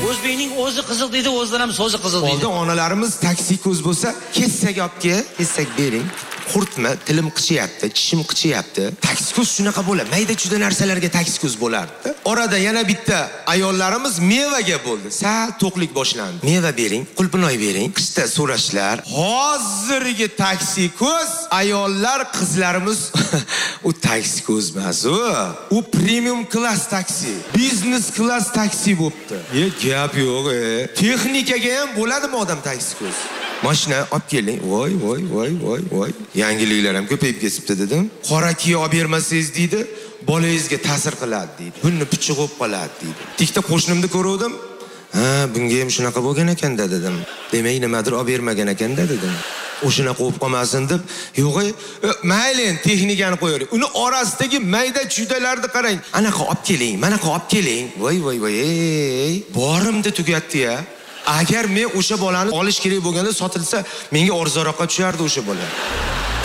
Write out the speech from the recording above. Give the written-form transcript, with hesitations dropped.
O'zbekning o'zi qiziq deydi, o'zidan ham so'zi qiziq deydi. Oldin onalarimiz taksi ko'z bo'lsa, kessak olib kel, kessak bering. Qurtma, tilim qichyapti, tishim qichyapti. Taksi ko'z shunaqa bo'ladi. Mayda-chuda narsalarga taksi ko'z bo'lardi. Orada yana bitta ayollarimiz mevaga bo'ldi. Sal to'qlik boshlandi. Meva bering, qulpinoy bering. Qishda so'rashlar. Hozirgi taksi ko'z ayollar, qizlarimiz u taksi ko'z emas u. U premium klass taksi, biznes klass taksi bo'pti. Gap yo'q. Texnikaga ham bo'ladimi odam taksi ko'z? Mashina olib keling. Voy. Yangiliklar ham ko'payib ketibdi dedim. Qora kiyo olib bermasangiz deydi, bolangizga ta'sir qiladi deydi. Bunni pichig bo'lib qoladi deydi. Tikda qo'shnimni ko'rdim. Ha, bunga ham shunaqa bo'lgan ekan-da dedim. Demak, nimadir olib bermagan ekan-da dedim. O'shanaqa bo'lib qolmasin deb, yo'q, mayli, texnikani qo'yaylik. Uni orasidagi mayda-chudalarni qarang. Anaqa olib keling, manaqa olib keling. Voy, borimda tugatdi-ya. Agar men o'sha bolani olish kerak bo'lganda sotilsa, menga orzuroqqa tushardi o'sha bola.